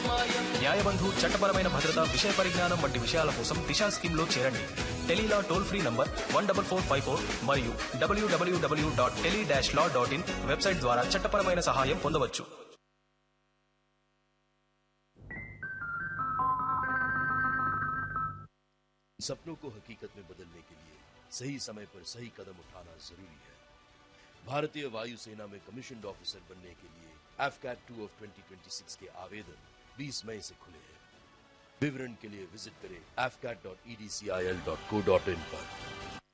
న్యాయబంధు చట్టపరమైన భద్రత విషయ పరిజ్ఞానం వంటి విషయాల కోసం దిశా స్కీమ్ లో చేరండి. టెలీలా టోల్ ఫ్రీ నంబర్ 14454 మరియు www.tele-law.in వెబ్సైట్ ద్వారా చట్టపరమైన సహాయం పొందవచ్చు. सपनों को हकीकत में बदलने के लिए सही समय पर सही कदम उठाना जरूरी है. भारतीय वायुसेना में कमीशन्ड ऑफिसर बनने के लिए AFCAT 2 of 2026 के आवेदन 20 मई से खुले हैं. विवरण के लिए विजिट करें afcat.edcil.co.in पर.